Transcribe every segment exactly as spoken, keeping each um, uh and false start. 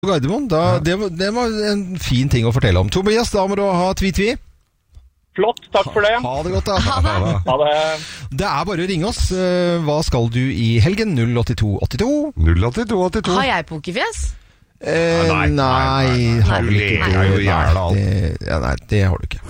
Gardermoen, da, det, var, det var en fin ting å fortelle om. Tobias, da må du ha tvi-tvi. Flott, takk for det. Ha, ha det godt da. Ha det. Ha det. Det er bare å ringe oss. Hva skal du i helgen? null åtte to åtte to null åtte to åtte to Har jeg pokerfjes? Eh, nei, nei, nei, nei, har du ikke. Det er jo gjerne alt. Det, ja, nei, det har du ikke.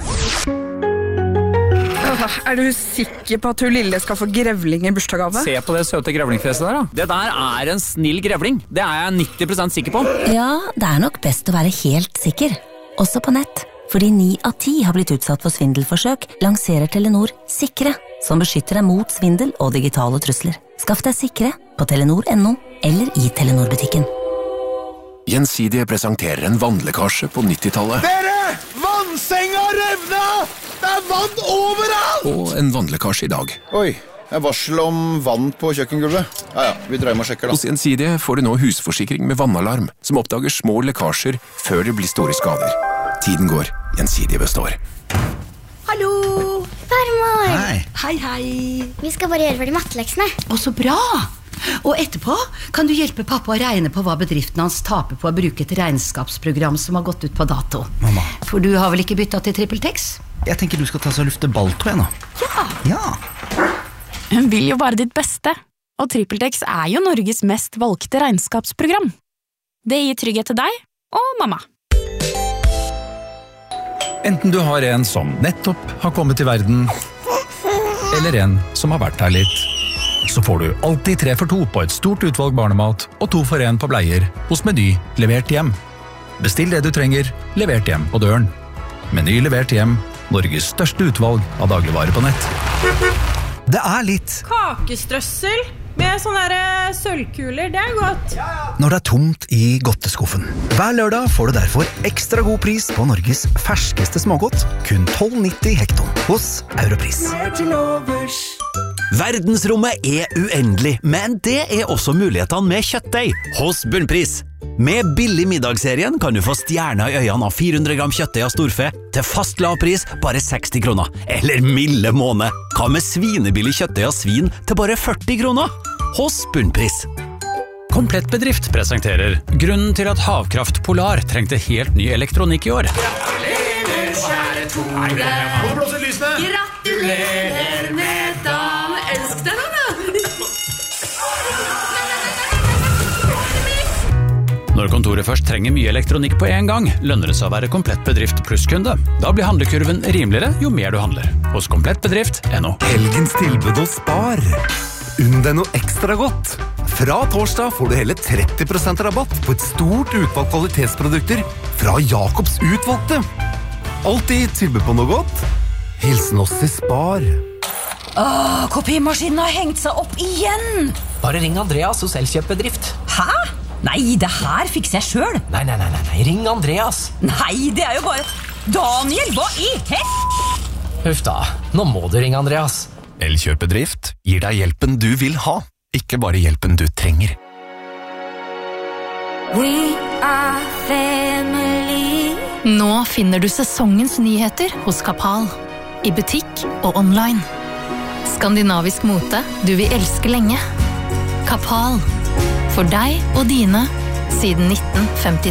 Er du sikker på at hun lille skal få grevling i bursdagsgave? Se på det søte grevlingfjeset der da. Det der er en snill grevling. Det er jeg nitti prosent sikker på. Ja, det er nok best å være helt sikker. Også på nett. Fordi ni av ti har blitt utsatt for svindelforsøk, lanserer Telenor Sikre, som beskytter deg mot svindel og digitale trusler. Skaff deg Sikre på telenor punktum no eller i Telenor-butikken. Gjensidige presenterer en vannlekkasje på nittitallet. Dere! Vannsenga revna! Det er vann overalt! Og en vannlekkasje i dag. Oi, det er varsel om vann på kjøkkengulvet. Ja, ja, vi dreier med og sjekker da. Hos Gjensidige får du nå husforsikring med vannalarm, som oppdager små lekkasjer før det blir store skader. Tiden går, Gjensidige består. Hallo! Farmor! Hei. Hei, hei. Vi skal bare gjøre ferdig matteleksene. Å, så bra! Og etterpå kan du hjelpe pappa å regne på hva bedriften hans taper på å bruke et regnskapsprogram som har gått ut på dato. Mamma. For du har vel ikke byttet til TrippelTex? Jeg tenker du skal ta så lufte balltråd nå. Ja. Ja. Hun vil jo bare ditt beste, og TrippelTex er jo Norges mest valgte regnskapsprogram. Det gir trygghet til deg og mamma. Enten du har en som nettopp har kommet til verden, eller en som har vært her litt, så får du alltid tre for to på et stort utvalg barnemat og to for en på bleier hos Meny levert hjem. Bestill det du trenger, levert hjem på døren. Meny levert hjem, Norges største utvalg av dagligvarer på nett. Det er litt kakestrøssel med sånne der sølvkuler, det er godt. når det er tomt i godteskuffen. Hver lørdag får du derfor ekstra god pris på Norges ferskeste smågodt, kun tolv nitti hekton hos Europris. Verdensrommet er uendelig, men det er også mulighetene med kjøttdeig hos Bunnpris. Med billig middagsserien kan du få stjerner i øynene av fire hundre gram kjøttdeig av storfe til fast lavpris bare seksti kroner. Eller milde måne. Hva med svinebillig kjøttdeig av svin til bare førti kroner? Hos Bunnpris. Komplett Bedrift presenterer grunnen til at Havkraft Polar trengte helt ny elektronikk i år. Gratulerer, kjære Tore. Hvor blåser lysene? Gratulerer med dagen. Elsk deg da. Når kontoret først trenger mye elektronikk på en gang, lønner det seg å være Komplett Bedrift plusskunde. Da blir handlekurven rimeligere jo mer du handler. Hos komplett bedrift punktum no. Helgens tilbud hos Spar. Unn deg noe ekstra godt. Fra torsdag får du hele tretti prosent rabatt på et stort utvalg kvalitetsprodukter fra Jakobs utvalgte. Alltid tilbud på noe godt. Hilsen oss i Spar. Åh, kopimaskinen har hengt seg opp igjen! Bare ring Andreas hos Elkjøp-bedrift. Hæ? Nei, det her fikser jeg selv. Nei, nei, nei, nei, ring Andreas. Nei, det er jo bare... Daniel, hva i hett? Huff da, nå må du ringe Andreas. Elkjøp-bedrift gir deg hjelpen du vil ha, ikke bare hjelpen du trenger. We are family. Nå finner du sesongens nyheter hos Kapal. I butikk og online. Skandinavisk mote du vil elske lenge. Kapal. For deg og dine siden nitten femti.